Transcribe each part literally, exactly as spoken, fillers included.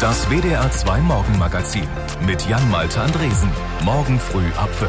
Das W D R zwei Morgenmagazin mit Jan-Malte Andresen. Morgen früh ab fünf.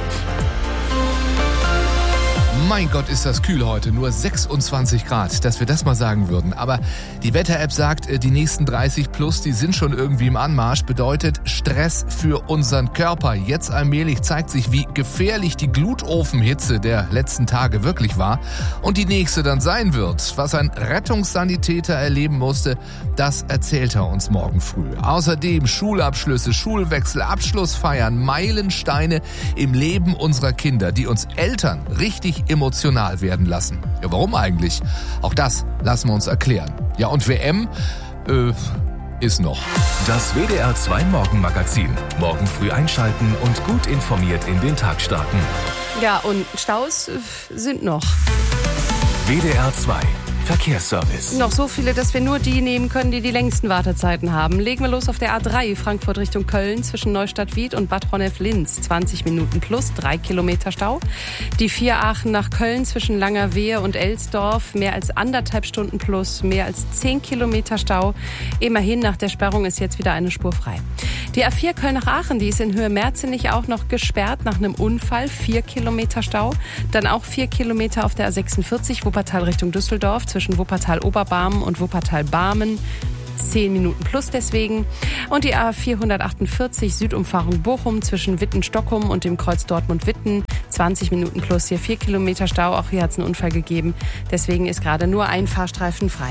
Mein Gott, ist das kühl heute, nur sechsundzwanzig Grad, dass wir das mal sagen würden. Aber die Wetter-App sagt, die nächsten dreißig plus, die sind schon irgendwie im Anmarsch, bedeutet Stress für unseren Körper. Jetzt allmählich zeigt sich, wie gefährlich die Glutofenhitze der letzten Tage wirklich war und die nächste dann sein wird. Was ein Rettungssanitäter erleben musste, das erzählt er uns morgen früh. Außerdem Schulabschlüsse, Schulwechsel, Abschlussfeiern, Meilensteine im Leben unserer Kinder, die uns Eltern richtig emotional werden lassen. Ja, warum eigentlich? Auch das lassen wir uns erklären. Ja, und W M äh, ist noch. Das W D R zwei Morgenmagazin. Morgen früh einschalten und gut informiert in den Tag starten. Ja, und Staus äh, sind noch. W D R zwei Verkehrsservice. Noch so viele, dass wir nur die nehmen können, die die längsten Wartezeiten haben. Legen wir los auf der A drei, Frankfurt Richtung Köln, zwischen Neustadt-Wied und Bad Honnef-Linz. zwanzig Minuten plus, drei Kilometer Stau. Die vier Aachen nach Köln, zwischen Langerwehe und Elsdorf, mehr als anderthalb Stunden plus, mehr als zehn Kilometer Stau. Immerhin, nach der Sperrung ist jetzt wieder eine Spur frei. Die A vier Köln nach Aachen, die ist in Höhe Merzenich auch noch gesperrt nach einem Unfall, vier Kilometer Stau. Dann auch vier Kilometer auf der A sechsundvierzig, Wuppertal Richtung Düsseldorf, zwischen Wuppertal-Oberbarmen und Wuppertal-Barmen. zehn Minuten plus deswegen. Und die A vierhundertachtundvierzig Südumfahrung Bochum zwischen Witten-Stockholm und dem Kreuz Dortmund-Witten. zwanzig Minuten plus, hier vier Kilometer Stau. Auch hier hat es einen Unfall gegeben. Deswegen ist gerade nur ein Fahrstreifen frei.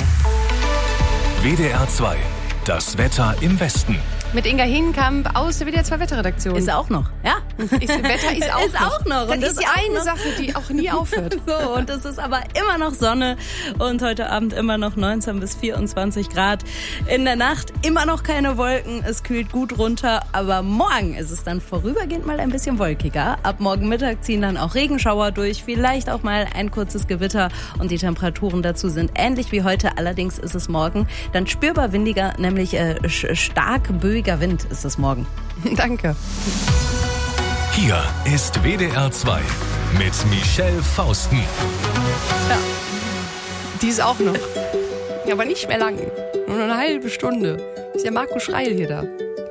W D R zwei. Das Wetter im Westen. Mit Inga Hienkamp aus der W D R zwei Wetterredaktion. Ist auch noch, ja. Ist, Wetter ist auch ist noch. Auch noch. Das, Und das ist die eine noch. Sache, die auch nie aufhört. So, und es ist aber immer noch Sonne und heute Abend immer noch neunzehn bis vierundzwanzig Grad. In der Nacht immer noch keine Wolken, es kühlt gut runter, aber morgen ist es dann vorübergehend mal ein bisschen wolkiger. Ab morgen Mittag ziehen dann auch Regenschauer durch, vielleicht auch mal ein kurzes Gewitter und die Temperaturen dazu sind ähnlich wie heute. Allerdings ist es morgen dann spürbar windiger, nämlich äh, stark böiger Wind ist es morgen. Danke. Hier ist W D R zwei mit Michelle Fausten. Ja, die ist auch noch. Aber nicht mehr lang. Nur eine halbe Stunde. Ist ja Marco Schreil hier da.